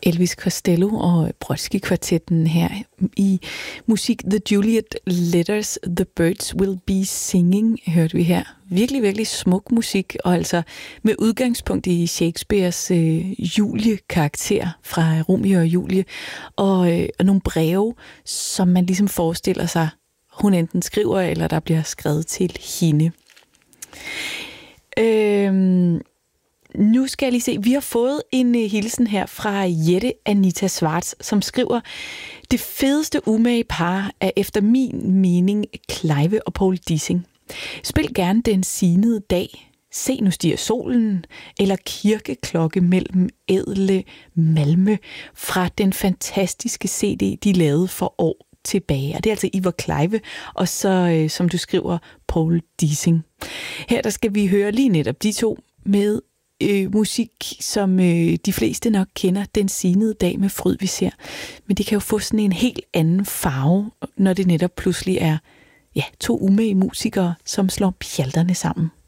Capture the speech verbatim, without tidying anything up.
Elvis Costello og Brodsky-kvartetten her i musik The Juliet Letters, The Birds Will Be Singing, hørte vi her. Virkelig, virkelig smuk musik, og altså med udgangspunkt i Shakespeares øh, Julie-karakter fra Romeo og Julie, og, øh, og nogle breve, som man ligesom forestiller sig, hun enten skriver, eller der bliver skrevet til hende. Øhm... Nu skal jeg lige se, vi har fået en hilsen her fra Jette Anita Schwartz, som skriver: det fedeste umage par er efter min mening Clive og Paul Dissing. Spil gerne Den Sinede Dag, Se nu stiger solen, eller Kirkeklokke mellem ædle malme fra den fantastiske C D, de lavede for år tilbage. Og det er altså Ivar Clive, og så, som du skriver, Paul Dissing. Her der skal vi høre lige netop de to med Øh, musik, som øh, de fleste nok kender, Den Sinede Dag med Fryd vi ser. Men det kan jo få sådan en helt anden farve, når det netop pludselig er ja, to umage musikere, som slår pjalterne sammen.